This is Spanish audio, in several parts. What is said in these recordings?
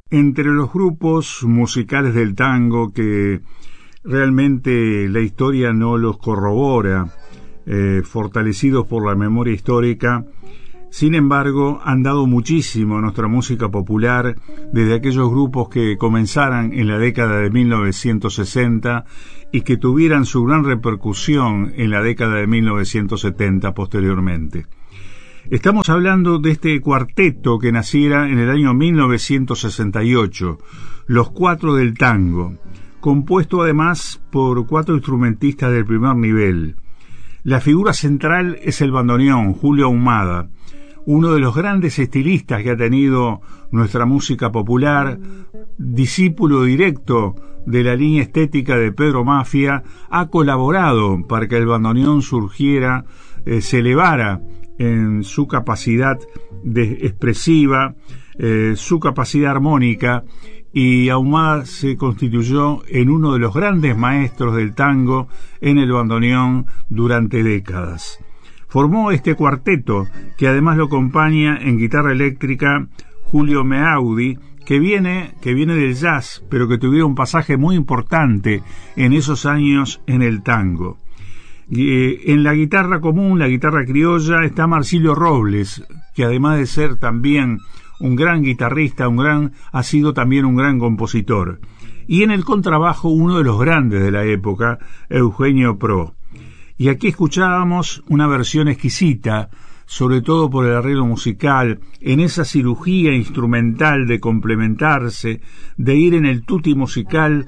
Entre los grupos musicales del tango que realmente la historia no los corrobora, fortalecidos por la memoria histórica, sin embargo, han dado muchísimo a nuestra música popular desde aquellos grupos que comenzaran en la década de 1960 y que tuvieran su gran repercusión en la década de 1970 posteriormente. Estamos hablando de este cuarteto que naciera en el año 1968, Los Cuatro del Tango, compuesto además por 4 instrumentistas del primer nivel. La figura central es el bandoneón, Julio Ahumada, uno de los grandes estilistas que ha tenido nuestra música popular, discípulo directo de la línea estética de Pedro Mafia, ha colaborado para que el bandoneón surgiera, se elevara en su capacidad expresiva, su capacidad armónica, y Ahumada se constituyó en uno de los grandes maestros del tango en el bandoneón durante décadas. Formó este cuarteto, que además lo acompaña en guitarra eléctrica Julio Meaudi, que viene del jazz, pero que tuvieron un pasaje muy importante en esos años en el tango. En la guitarra común, la guitarra criolla, está Marsilio Robles, que además de ser también un gran guitarrista, ha sido también un gran compositor. Y en el contrabajo, uno de los grandes de la época, Eugenio Pro. Y aquí escuchábamos una versión exquisita, sobre todo por el arreglo musical, en esa cirugía instrumental de complementarse, de ir en el tutti musical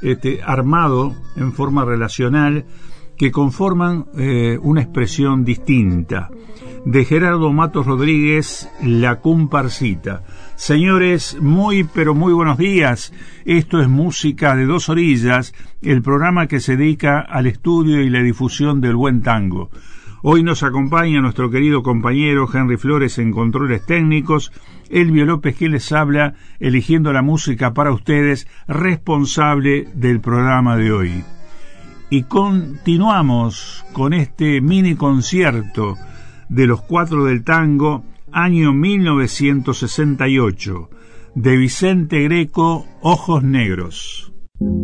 armado en forma relacional, que conforman una expresión distinta. De Gerardo Matos Rodríguez, La Comparsita. Señores, muy pero muy buenos días. Esto es Música de Dos Orillas, el programa que se dedica al estudio y la difusión del buen tango. Hoy nos acompaña nuestro querido compañero Henry Flores en controles técnicos, Elvio López que les habla, eligiendo la música para ustedes, responsable del programa de hoy. Y continuamos con este mini concierto de Los Cuatro del Tango, año 1968, de Vicente Greco, Ojos Negros.